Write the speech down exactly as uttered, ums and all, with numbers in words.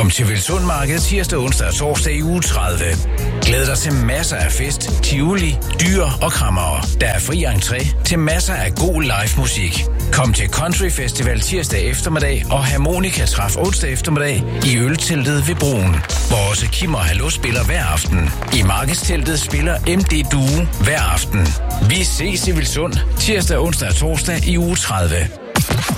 Kom til Vilsund Marked tirsdag, onsdag og torsdag i uge tredive. Glæd dig til masser af fest, tivoli, dyr og krammere. Der er fri entré til masser af god live musik. Kom til Country Festival tirsdag eftermiddag og Harmonika Træf onsdag eftermiddag i Ølteltet ved Broen, hvor også Kim og Hallo spiller hver aften. I Markedsteltet spiller M D Duo hver aften. Vi ses i Vilsund tirsdag, onsdag og torsdag i uge tredive.